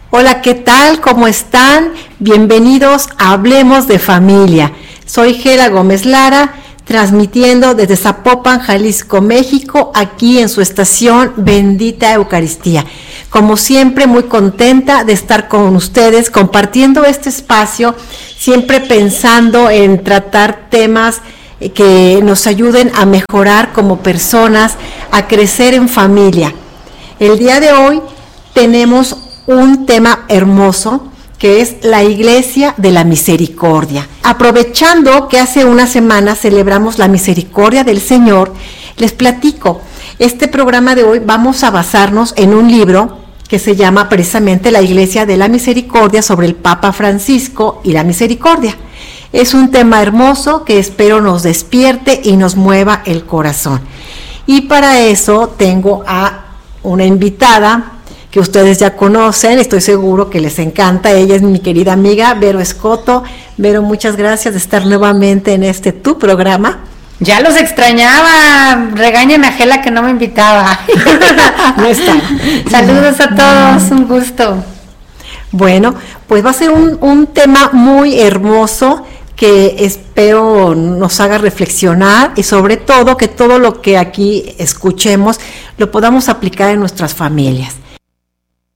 Hola, ¿qué tal? ¿Cómo están? Bienvenidos a Hablemos de Familia. Soy Gela Gómez Lara, transmitiendo desde Zapopan, Jalisco, México, aquí en su estación Bendita Eucaristía. Como siempre, muy contenta de estar con ustedes, compartiendo este espacio, siempre pensando en tratar temas que nos ayuden a mejorar como personas, a crecer en familia. El día de hoy tenemos un tema hermoso que es la Iglesia de la Misericordia. Aprovechando que hace una semana celebramos la misericordia del Señor, les platico, este programa de hoy vamos a basarnos en un libro que se llama precisamente La Iglesia de la Misericordia, sobre el Papa Francisco y la misericordia. Es un tema hermoso que espero nos despierte y nos mueva el corazón. Y para eso tengo a una invitada que ustedes ya conocen, estoy seguro que les encanta. Ella es mi querida amiga Vero Escoto. Vero, muchas gracias de estar nuevamente en tu programa. Ya los extrañaba, regáñame a Gela que no me invitaba. No está. Saludos a todos, un gusto. Bueno, pues va a ser un tema muy hermoso que espero nos haga reflexionar y sobre todo que todo lo que aquí escuchemos lo podamos aplicar en nuestras familias.